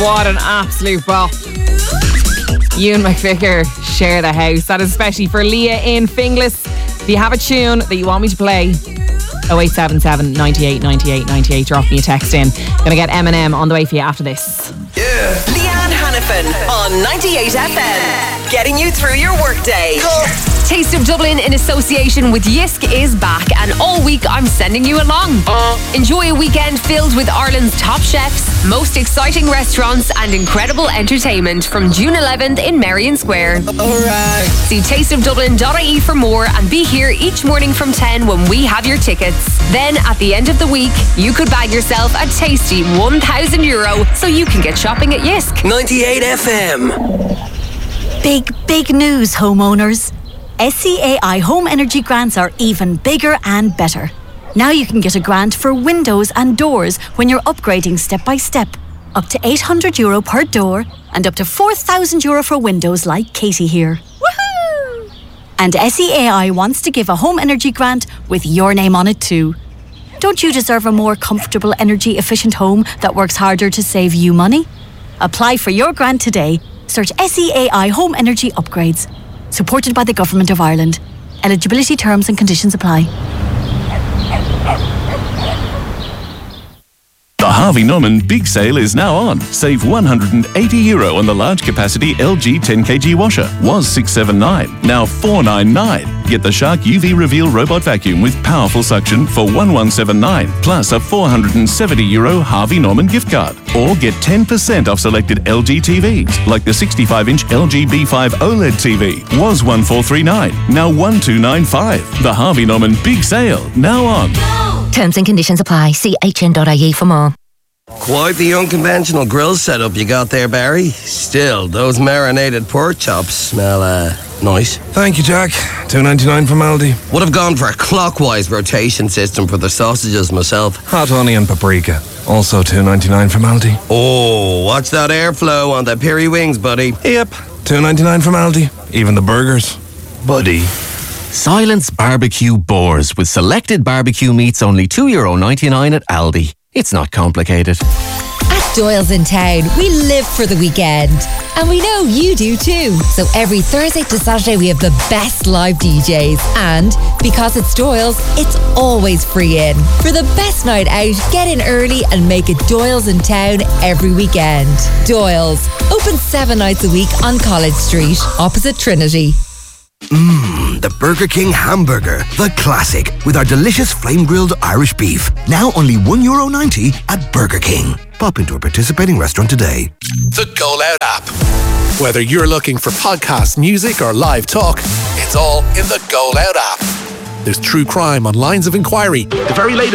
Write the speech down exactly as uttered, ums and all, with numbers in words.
What an absolute bop. Ewan McVicker, Share the House. That is especially for Leah in Finglas. If you have a tune that you want me to play, oh eight seven seven, ninety-eight, ninety-eight, ninety-eight. Drop me a text in. Gonna get Eminem on the way for you after this. Yeah. Leanne Hannafin on ninety-eight F M. Getting you through your workday. Cool. Taste of Dublin in association with Yisk is back, and all week I'm sending you along. Uh. Enjoy a weekend filled with Ireland's top chefs, most exciting restaurants and incredible entertainment from June eleventh in Merrion Square. Alright. See taste of dublin dot I E for more and be here each morning from ten when we have your tickets. Then at the end of the week, you could bag yourself a tasty one thousand euro so you can get shopping at Yisk. ninety-eight F M. Big, big news, homeowners. S C A I Home Energy Grants are even bigger and better. Now you can get a grant for windows and doors when you're upgrading step by step. Up to eight hundred euro per door and up to four thousand euro for windows like Katie here. Woohoo! And S C A I wants to give a home energy grant with your name on it too. Don't you deserve a more comfortable, energy efficient home that works harder to save you money? Apply for your grant today. Search S C A I Home Energy Upgrades. Supported by the Government of Ireland. Eligibility terms and conditions apply. The Harvey Norman Big Sale is now on. Save one hundred eighty euro on the large capacity L G ten kilogram washer. Was six seventy-nine, now four ninety-nine. Get the Shark U V Reveal robot vacuum with powerful suction for eleven seventy-nine, plus a four hundred seventy euro Harvey Norman gift card. Or get ten percent off selected L G T Vs, like the sixty-five inch L G B five OLED T V. Was fourteen thirty-nine, now twelve ninety-five. The Harvey Norman Big Sale, now on. Terms and conditions apply. See H N dot I E for more. Quite the unconventional grill setup you got there, Barry. Still, those marinated pork chops smell, uh, nice. Thank you, Jack. two ninety-nine from Aldi. Would have gone for a clockwise rotation system for the sausages myself. Hot onion paprika. Also two ninety-nine from Aldi. Oh, watch that airflow on the piri wings, buddy. Yep. two ninety-nine from Aldi. Even the burgers. Buddy. Silence Barbecue Boars with selected barbecue meats only two euro ninety-nine at Aldi. It's not complicated. At Doyle's in Town, we live for the weekend. And we know you do too. So every Thursday to Saturday we have the best live D Js. And because it's Doyle's, it's always free in. For the best night out, get in early and make it Doyle's in Town every weekend. Doyle's, open seven nights a week on College Street, opposite Trinity. Mmm, the Burger King hamburger, the classic, with our delicious flame-grilled Irish beef. Now only one euro ninety at Burger King. Pop into a participating restaurant today. The Go Loud app. Whether you're looking for podcasts, music or live talk, it's all in the Go Loud app. There's true crime on Lines of Inquiry, the very latest